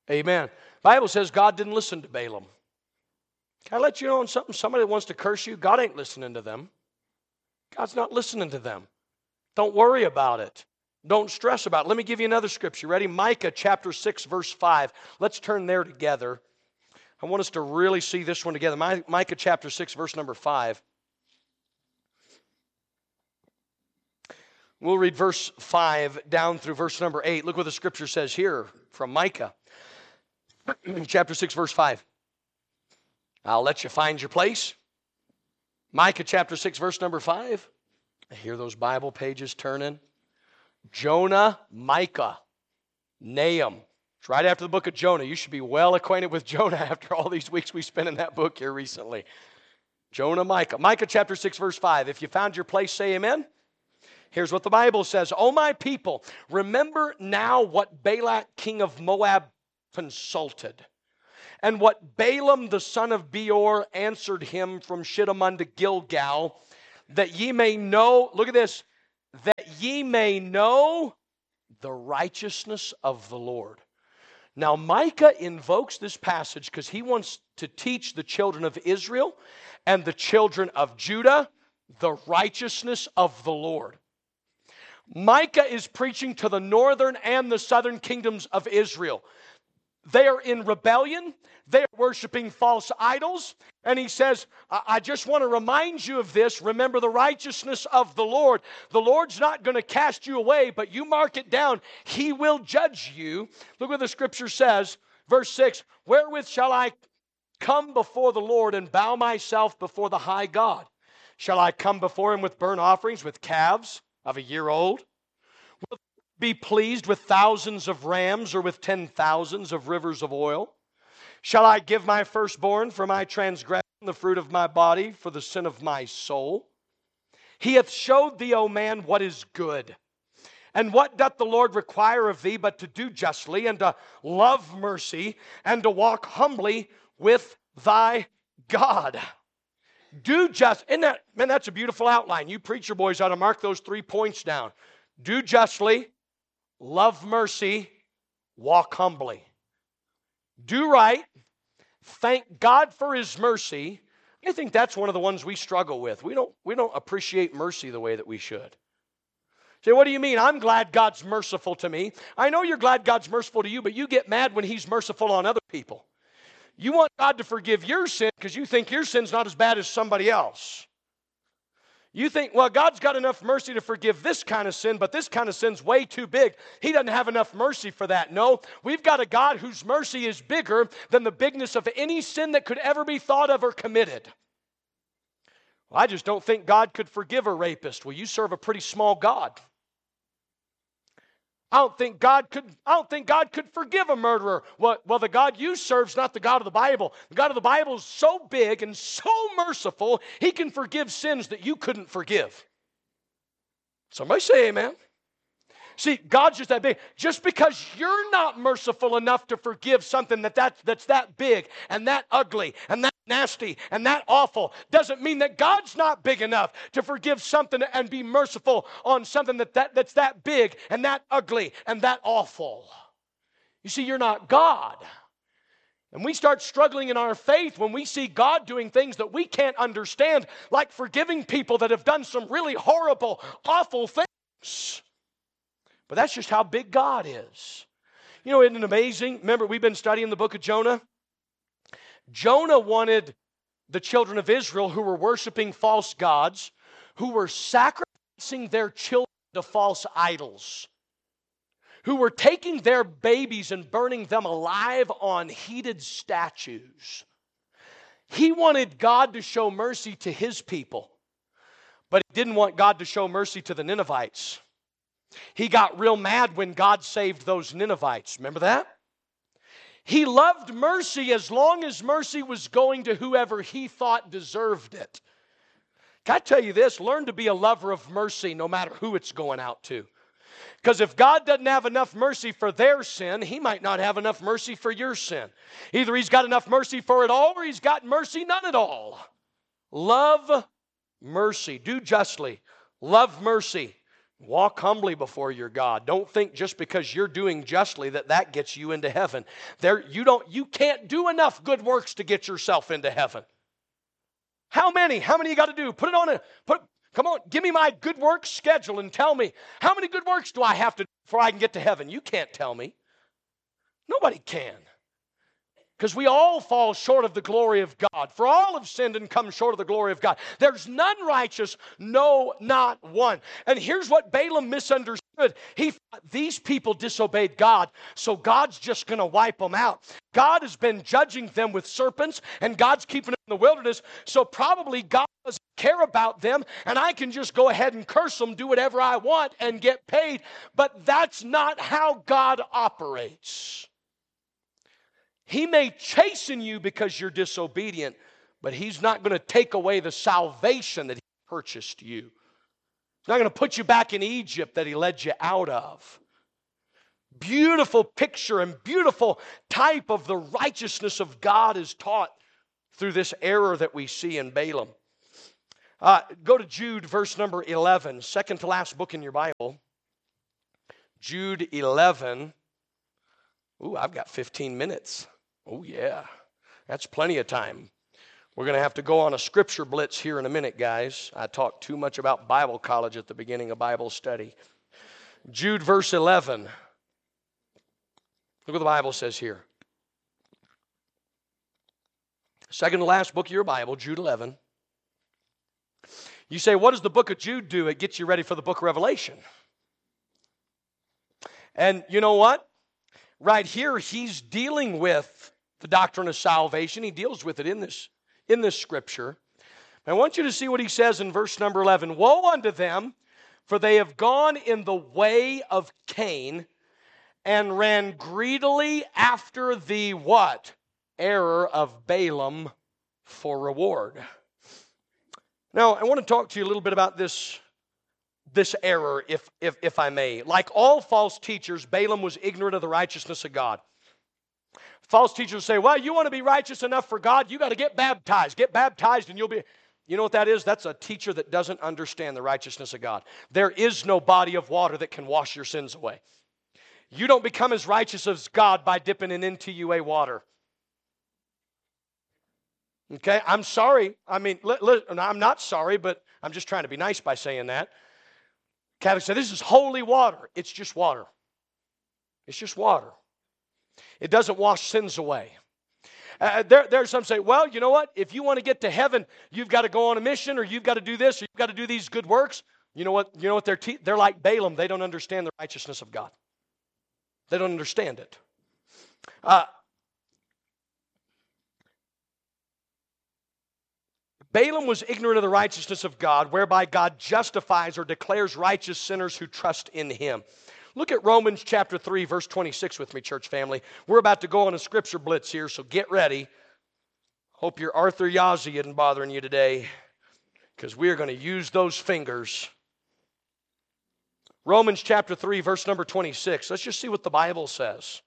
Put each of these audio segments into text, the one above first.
Amen. Bible says God didn't listen to Balaam. Can I let you know on something? Somebody that wants to curse you, God ain't listening to them. God's not listening to them. Don't worry about it. Don't stress about it. Let me give you another scripture. Ready? Micah chapter 6, verse 5. Let's turn there together. I want us to really see this one together. Micah chapter 6, verse number 5. We'll read verse 5 down through verse number 8. Look what the scripture says here from Micah. Chapter 6, verse 5. I'll let you find your place. Micah chapter 6, verse number 5. I hear those Bible pages turning. Jonah, Micah, Nahum. It's right after the book of Jonah. You should be well acquainted with Jonah after all these weeks we spent in that book here recently. Jonah, Micah. Micah chapter 6, verse 5. If you found your place, say amen. Here's what the Bible says. O my people, remember now what Balak, king of Moab, consulted, and what Balaam the son of Beor answered him from Shittim unto Gilgal, that ye may know, look at this, that ye may know the righteousness of the Lord. Now Micah invokes this passage because he wants to teach the children of Israel and the children of Judah the righteousness of the Lord. Micah is preaching to the northern and the southern kingdoms of Israel. They are in rebellion. They are worshiping false idols. And he says, I just want to remind you of this. Remember the righteousness of the Lord. The Lord's not going to cast you away, but you mark it down. He will judge you. Look what the scripture says. Verse 6, wherewith shall I come before the Lord and bow myself before the high God? Shall I come before him with burnt offerings, with calves of a year old? Will be pleased with thousands of rams or with 10,000s of rivers of oil? Shall I give my firstborn for my transgression, the fruit of my body for the sin of my soul? He hath showed thee, O man, what is good. And what doth the Lord require of thee but to do justly and to love mercy and to walk humbly with thy God? Do just, isn't that, man, that's a beautiful outline. You preacher boys ought to mark those 3 points down. Do justly, love mercy, walk humbly. Do right, thank God for his mercy. I think that's one of the ones we struggle with. We don't appreciate mercy the way that we should. Say, what do you mean? I'm glad God's merciful to me. I know you're glad God's merciful to you, but you get mad when he's merciful on other people. You want God to forgive your sin because you think your sin's not as bad as somebody else. You think, well, God's got enough mercy to forgive this kind of sin, but this kind of sin's way too big. He doesn't have enough mercy for that. No, we've got a God whose mercy is bigger than the bigness of any sin that could ever be thought of or committed. Well, I just don't think God could forgive a rapist. Well, you serve a pretty small God. I don't think God could forgive a murderer. Well, the God you serve is not the God of the Bible. The God of the Bible is so big and so merciful, he can forgive sins that you couldn't forgive. Somebody say amen. See, God's just that big. Just because you're not merciful enough to forgive something that's that big and that ugly and that nasty and that awful doesn't mean that God's not big enough to forgive something and be merciful on something that's that big and that ugly and that awful. You see, you're not God. And we start struggling in our faith when we see God doing things that we can't understand, like forgiving people that have done some really horrible, awful things. But that's just how big God is. You know, isn't it amazing? Remember, we've been studying the book of Jonah. Jonah wanted the children of Israel who were worshiping false gods, who were sacrificing their children to false idols, who were taking their babies and burning them alive on heated statues. He wanted God to show mercy to his people, but he didn't want God to show mercy to the Ninevites. He got real mad when God saved those Ninevites. Remember that? He loved mercy as long as mercy was going to whoever he thought deserved it. Can I tell you this? Learn to be a lover of mercy no matter who it's going out to. Because if God doesn't have enough mercy for their sin, he might not have enough mercy for your sin. Either he's got enough mercy for it all or he's got mercy none at all. Love mercy. Do justly. Love mercy. Walk humbly before your God. Don't think just because you're doing justly that gets you into heaven. You can't do enough good works to get yourself into heaven. How many? How many you got to do? Come on, give me my good works schedule and tell me, how many good works do I have to do before I can get to heaven? You can't tell me. Nobody can. Because we all fall short of the glory of God. For all have sinned and come short of the glory of God. There's none righteous, no, not one. And here's what Balaam misunderstood. He thought these people disobeyed God, so God's just going to wipe them out. God has been judging them with serpents, and God's keeping them in the wilderness, so probably God doesn't care about them, and I can just go ahead and curse them, do whatever I want, and get paid. But that's not how God operates. He may chasten you because you're disobedient, but He's not going to take away the salvation that He purchased you. He's not going to put you back in Egypt that He led you out of. Beautiful picture and beautiful type of the righteousness of God is taught through this error that we see in Balaam. Go to Jude, verse number 11, second to last book in your Bible. Jude 11. Ooh, I've got 15 minutes. Oh, yeah. That's plenty of time. We're going to have to go on a scripture blitz here in a minute, guys. I talked too much about Bible college at the beginning of Bible study. Jude, verse 11. Look what the Bible says here. Second to last book of your Bible, Jude 11. You say, what does the book of Jude do? It gets you ready for the book of Revelation. And you know what? Right here, he's dealing with the doctrine of salvation. He deals with it in this scripture. I want you to see what he says in verse number 11. Woe unto them, for they have gone in the way of Cain and ran greedily after the what? Error of Balaam for reward. Now, I want to talk to you a little bit about this error, if I may. Like all false teachers, Balaam was ignorant of the righteousness of God. False teachers say, well, you want to be righteous enough for God, you got to get baptized. Get baptized and you'll be... You know what that is? That's a teacher that doesn't understand the righteousness of God. There is no body of water that can wash your sins away. You don't become as righteous as God by dipping in NTUA water. Okay, I'm sorry. I mean, I'm not sorry, but I'm just trying to be nice by saying that. Catholics say, this is holy water. It's just water. It's just water. It doesn't wash sins away. There's some say, well, you know what? If you want to get to heaven, you've got to go on a mission, or you've got to do this, or you've got to do these good works. You know what? They're like Balaam. They don't understand the righteousness of God. They don't understand it. Balaam was ignorant of the righteousness of God, whereby God justifies or declares righteous sinners who trust in Him. Look at Romans chapter 3, verse 26 with me, church family. We're about to go on a scripture blitz here, so get ready. Hope your Arthur Yazzie isn't bothering you today, because we are going to use those fingers. Romans chapter 3, verse number 26. Let's just see what the Bible says.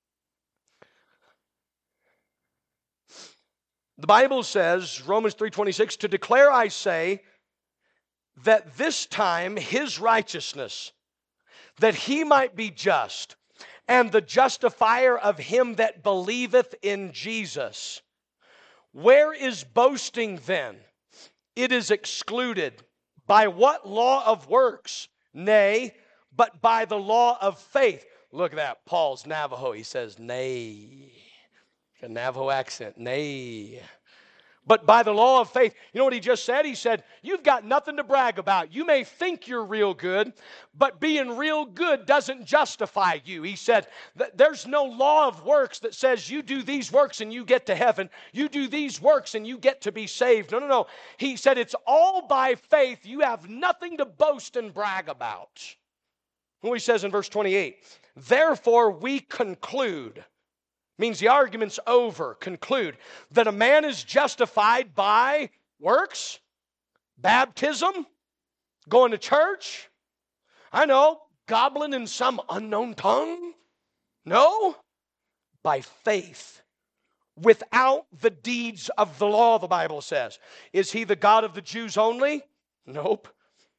The Bible says, Romans 3:26, to declare, I say, that this time His righteousness, that He might be just, and the justifier of him that believeth in Jesus. Where is boasting then? It is excluded. By what law of works? Nay, but by the law of faith. Look at that, Paul's Navajo. He says, nay. A Navajo accent, nay. But by the law of faith. You know what he just said? He said, you've got nothing to brag about. You may think you're real good, but being real good doesn't justify you. He said, there's no law of works that says you do these works and you get to heaven. You do these works and you get to be saved. No. He said, it's all by faith. You have nothing to boast and brag about. What he says in verse 28, therefore we conclude, means the argument's over, conclude, that a man is justified by works, baptism, going to church, I know, gobbling in some unknown tongue. No, by faith, without the deeds of the law, the Bible says. Is he the God of the Jews only? Nope.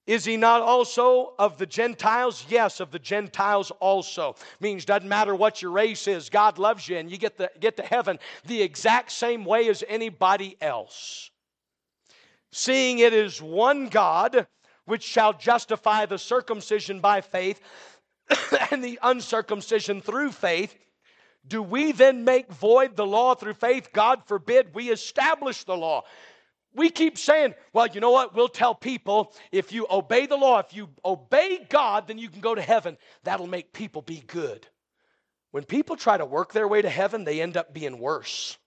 Is he not also of the Gentiles? Yes, of the Gentiles also. Means doesn't matter what your race is, God loves you and you get to heaven the exact same way as anybody else. Seeing it is one God, which shall justify the circumcision by faith and the uncircumcision through faith, do we then make void the law through faith? God forbid. We establish the law. We keep saying, well, you know what? We'll tell people if you obey the law, if you obey God, then you can go to heaven. That'll make people be good. When people try to work their way to heaven, they end up being worse.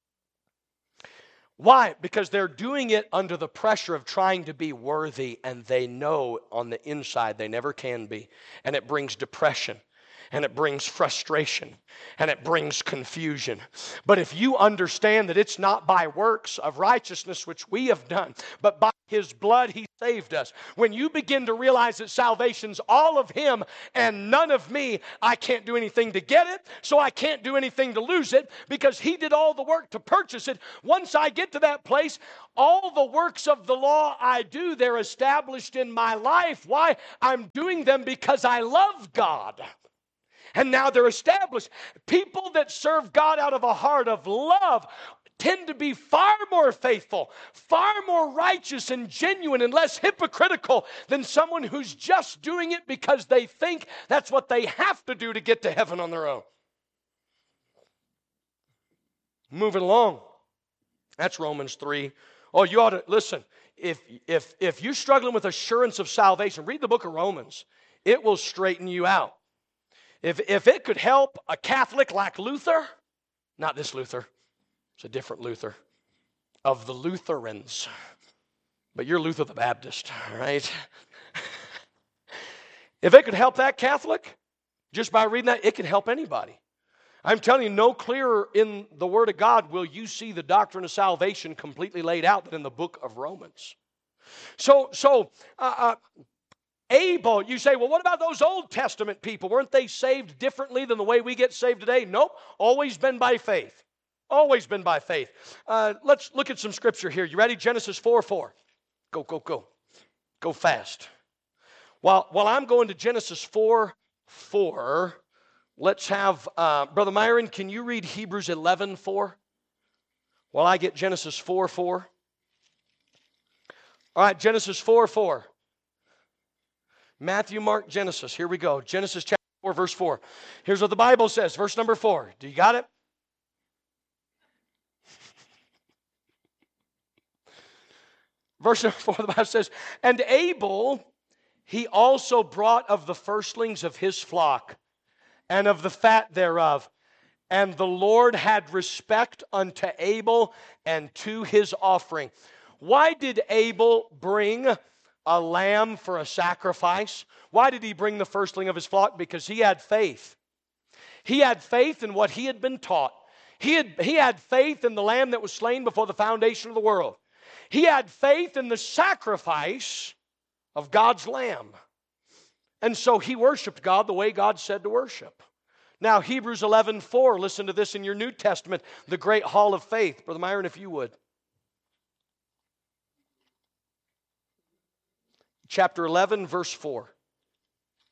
Why? Because they're doing it under the pressure of trying to be worthy, and they know on the inside they never can be. And it brings depression, and it brings frustration, and it brings confusion. But if you understand that it's not by works of righteousness which we have done, but by His blood He saved us. When you begin to realize that salvation's all of Him and none of me, I can't do anything to get it, so I can't do anything to lose it because He did all the work to purchase it. Once I get to that place, all the works of the law I do, they're established in my life. Why? I'm doing them because I love God. And now they're established. People that serve God out of a heart of love tend to be far more faithful, far more righteous and genuine and less hypocritical than someone who's just doing it because they think that's what they have to do to get to heaven on their own. Moving along. That's Romans 3. Oh, you ought to, listen, if you're struggling with assurance of salvation, read the book of Romans. It will straighten you out. If it could help a Catholic like Luther, not this Luther, it's a different Luther, of the Lutherans, but you're Luther the Baptist, all right? If it could help that Catholic, just by reading that, it can help anybody. I'm telling you, no clearer in the Word of God will you see the doctrine of salvation completely laid out than in the book of Romans. Abel, you say, well, what about those Old Testament people? Weren't they saved differently than the way we get saved today? Nope, always been by faith. Always been by faith. Let's look at some scripture here. You ready? Genesis 4:4. Go. Go fast. While I'm going to Genesis 4:4, let's have, Brother Myron, can you read Hebrews 11:4? While I get Genesis 4:4. All right, Genesis 4:4. Matthew, Mark, Genesis. Here we go. Genesis chapter 4, verse 4. Here's what the Bible says. Verse number 4. Do you got it? Verse number 4, the Bible says, and Abel, he also brought of the firstlings of his flock, and of the fat thereof. And the Lord had respect unto Abel and to his offering. Why did Abel bring a lamb for a sacrifice? Why did he bring the firstling of his flock? Because he had faith. He had faith in what he had been taught. He had faith in the lamb that was slain before the foundation of the world. He had faith in the sacrifice of God's lamb. And so he worshiped God the way God said to worship. Now, Hebrews 11:4, listen to this in your New Testament, the great hall of faith. Brother Myron, if you would. Chapter 11, verse 4.